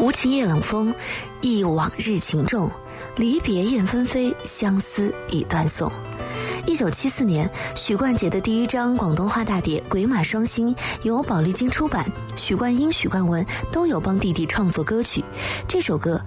无情夜冷风，忆往日情重。离别雁纷飞，相思已断送。1974年，许冠杰的第一张广东话大碟《鬼马双星》由宝丽金出版，许冠英、许冠文都有帮弟弟创作歌曲。这首歌